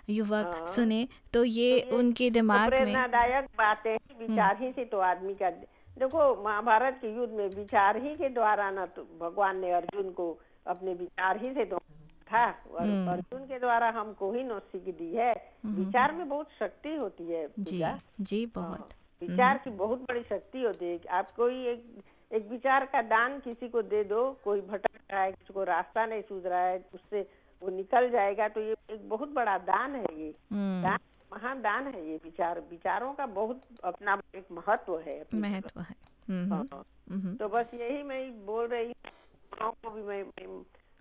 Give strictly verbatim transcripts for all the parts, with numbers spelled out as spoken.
युवक हाँ, सुने तो ये तो ये उनके तो दिमाग में। प्रेरणादायक बातें हैं। हम्म विचार ही से तो आदमी का, देखो महाभारत के युद्ध में विचार ही के द्वारा ना तो भगवान ने अर्जुन को अपने विचार ही से तो था, और हम्म अर्जुन के द्वारा हमको ही नौ सीख दी है। हम्म, विचार में बहुत शक्ति होती है जी पूजा। जी हाँ, बहुत। विचार हम्म की बहुत बड़ी शक्ति होती है। आप कोई एक एक विचार का दान किसी को दे दो, कोई भटक रहा है, किसी को रास्ता नहीं सूझ रहा है, उससे वो निकल जाएगा, तो ये एक बहुत बड़ा दान है। ये हम्म दान, महान दान है ये। विचार, विचारों का बहुत अपना एक महत्व है अपनी जगह। महत्व है। हम्म हाँ, हम्म तो बस यही मैं बोल रही हूँ, लोगों को भी मैं, मैं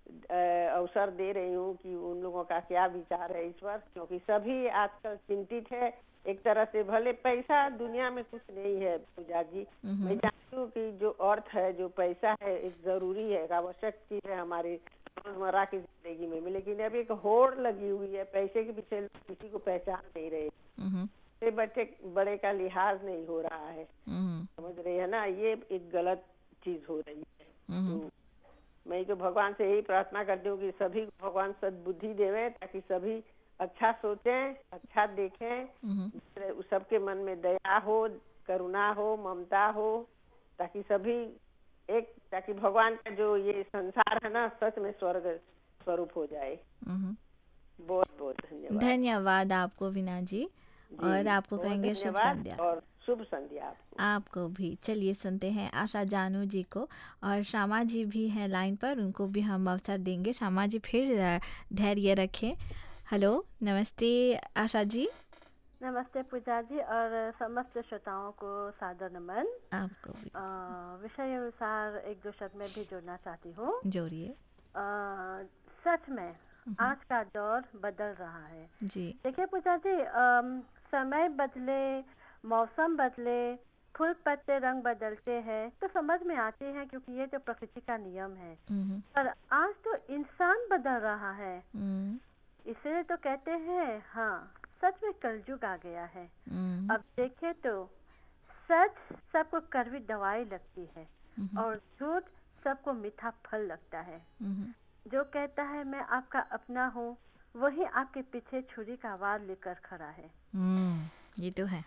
अ, अवसर दे रही हूँ कि उन लोगों का क्या विचार है इस पर, क्योंकि सभी आजकल चिंतित है एक तरह से। भले पैसा दुनिया में कुछ नहीं है पूजा जी, मैं हम्म जानती हूँ कि जो अर्थ है, जो पैसा है, एक जरूरी है, एक आवश्यक चीज है हमारे रोजमर्रा की जिंदगी में, लेकिन अब एक होड़ लगी हुई है पैसे के पीछे, लोग किसी को पहचान नहीं रहे, हम्म से बच्चे बड़े का लिहाज नहीं हो रहा है, हम्म समझ रहे हैं ना, ये एक गलत चीज हो रही है। हम्म तो मैं तो भगवान से यही प्रार्थना करती हूँ कि सभी को भगवान सद्बुद्धि देवे, ताकि सभी अच्छा सोचें, अच्छा देखें, हम्म दूसरे- सबके मन में दया हो, करुणा हो, ममता हो, ताकि सभी एक, ताकि भगवान का जो ये संसार है ना, सच में स्वर्ग स्वरूप हो जाए। हम्म। बहुत बहुत धन्यवाद धन्यवाद आपको वीना जी, और जी, आपको बहुत कहेंगे शुभ धन्यवाद संध्या। और शुभ संध्या आपको। आपको भी। चलिए सुनते हैं आशा जानू जी को, और श्यामा जी भी हैं लाइन पर, उनको भी हम अवसर देंगे। श्यामा जी फिर अ, धैर्य रखें। हेलो, नमस्ते आशा जी। नमस्ते पूजा जी और समस्त श्रोताओं को सादर नमन। आपको भी। अ, विषय अनुसार एक दो शब्द में भी जोड़ना चाहती हूँ। जोड़िए। अ, सच में आज का दौर बदल रहा है। जी देखिए पूजा जी, अम, समय बदले, मौसम बदले, फूल पत्ते रंग बदलते हैं तो समझ में आते हैं, क्योंकि ये तो प्रकृति का नियम है। हम्म पर आज तो इंसान बदल रहा है, हम्म इसलिए तो कहते हैं हाँ, सच में कलयुग आ गया है। हम्म अब देखे तो सच सबको कड़वी दवाई लगती है, हम्म और झूठ सबको मीठा फल लगता है। हम्म जो कहता है मैं आपका अपना हूँ, वही आपके पीछे छुरी का वार लेकर खड़ा है। हम्म, ये तो है।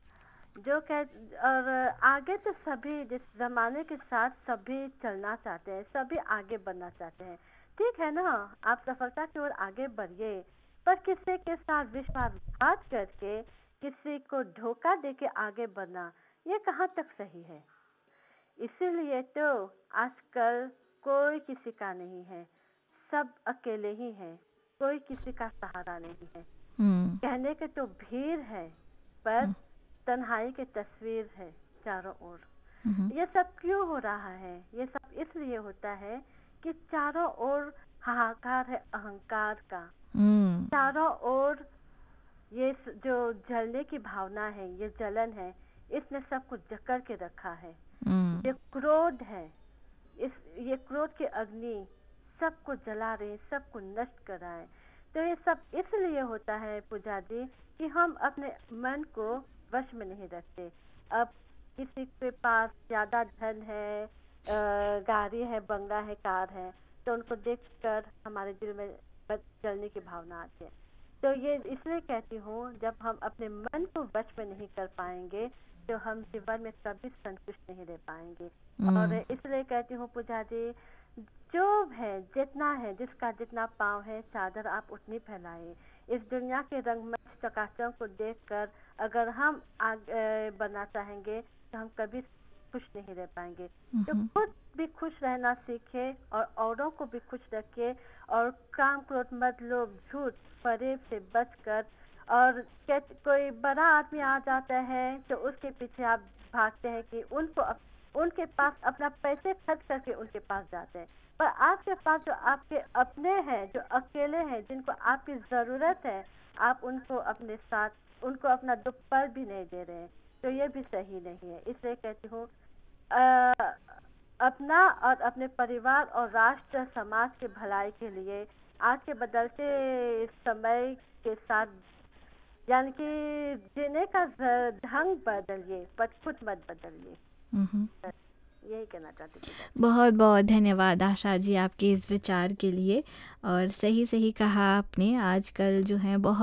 जो कह और आगे तो सभी, जिस जमाने के साथ सभी चलना चाहते हैं, सभी आगे बढ़ना चाहते हैं। ठीक है ना, आप सफलता की ओर आगे बढ़िए, पर किसी के साथ विश्वासघात करके, किसी को धोखा देके आगे बढ़ना, ये कहाँ तक सही है। इसीलिए तो आजकल कोई किसी का नहीं है, सब अकेले ही हैं, कोई किसी का सहारा नहीं है। हम्म कहने के तो भीड़ है, पर तन्हाई की तस्वीर है चारों ओर। हम्म ये सब क्यों हो रहा है? ये सब इसलिए होता है कि चारों ओर हाहाकार है अहंकार का। हम्म चारों ओर ये स- जो जलने की भावना है, ये जलन है, इसने सबको जकड़ के रखा है। हम्म ये क्रोध है, इस ये क्रोध की अग्नि सबको जला रही, सबको नष्ट कर रहा है। तो ये सब इसलिए होता है पूजा जी, कि हम अपने मन को वश में नहीं रखते। अब किसी के पास ज्यादा धन है, अ, गाड़ी है, बंगला है, कार है, तो उनको देखकर हमारे दिल में बद- जलने की भावना आती है। तो ये इसलिए कहती हूँ, जब हम अपने मन को वश में नहीं कर पाएंगे तो हम जीवन में कभी संतुष्ट नहीं रह पाएंगे। और हम्म इसलिए कहती हूँ पूजा जी, जो है, जितना है, जिसका जितना पाँव है, चादर आप उतनी फैलाए। इस दुनिया के रंगमंच चकाचौंध को देखकर अगर हम आगे बढ़ना चाहेंगे तो हम कभी खुश नहीं रह पाएंगे। तो हम्म खुद भी खुश रहना सीखे और औरों को भी खुश रखे, और काम, क्रोध, मद, लोभ, झूठ, फरेब से बचकर। और कहते- कोई बड़ा आदमी आ जाता है तो उसके पीछे आप भागते हैं कि उनको अप, उनके पास अपना पैसे खर्च करके उनके पास जाते हैं। पर आपके पास जो आपके अपने हैं, जो अकेले हैं, जिनको आपकी जरूरत है, आप उनको अपने साथ, उनको अपना दुख पल भी नहीं दे रहे हैं, तो ये भी सही नहीं है। इसलिए कहती हूँ, अ, अपना और अपने परिवार और राष्ट्र समाज के भलाई के लिए आज के बदलते समय के साथ, यानी कि जीने का ज- ढंग बदलिए, पर खुद मत बदलिए। हम्म। यही कहना चाहती थी। बहुत बहुत धन्यवाद आशा जी आपके इस विचार के लिए, और सही सही कहा आपने। आजकल जो है बहुत